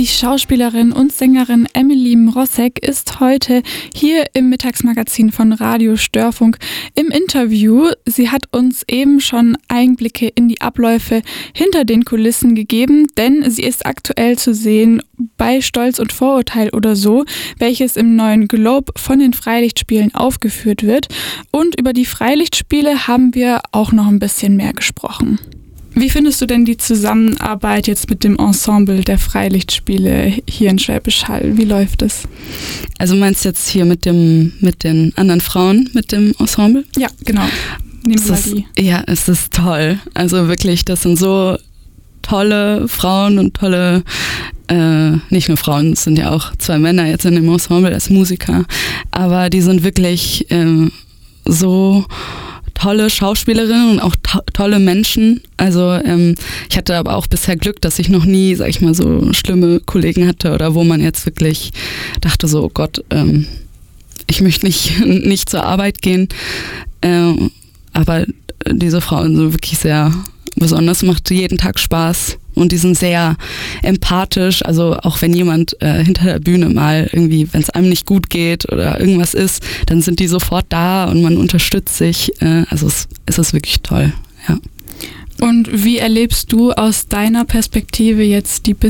Die Schauspielerin und Sängerin Emily Mrożek ist heute hier im Mittagsmagazin von Radio Störfunk im Interview. Sie hat uns eben schon Einblicke in die Abläufe hinter den Kulissen gegeben, denn sie ist aktuell zu sehen bei Stolz und Vorurteil oder so, welches im neuen Globe von den Freilichtspielen aufgeführt wird. Und über die Freilichtspiele haben wir auch noch ein bisschen mehr gesprochen. Wie findest du denn die Zusammenarbeit jetzt mit dem Ensemble der Freilichtspiele hier in Schwäbisch Hall? Wie läuft es? Also meinst du jetzt hier mit den anderen Frauen, mit dem Ensemble? Ja, genau. Nehmen wir mal die. Ja, es ist toll. Also wirklich, das sind so tolle Frauen und tolle, nicht nur Frauen, es sind ja auch 2 Männer jetzt in dem Ensemble als Musiker, aber die sind wirklich so tolle Schauspielerinnen und auch tolle Menschen. Also ich hatte aber auch bisher Glück, dass ich noch nie, sag ich mal, so schlimme Kollegen hatte oder wo man jetzt wirklich dachte so, oh Gott, ich möchte nicht zur Arbeit gehen. Aber diese Frauen sind wirklich sehr besonders, macht jeden Tag Spaß. Und die sind sehr empathisch, also auch wenn jemand hinter der Bühne mal irgendwie, wenn es einem nicht gut geht oder irgendwas ist, dann sind die sofort da und man unterstützt sich. Also es ist wirklich toll, ja. Und wie erlebst du aus deiner Perspektive jetzt die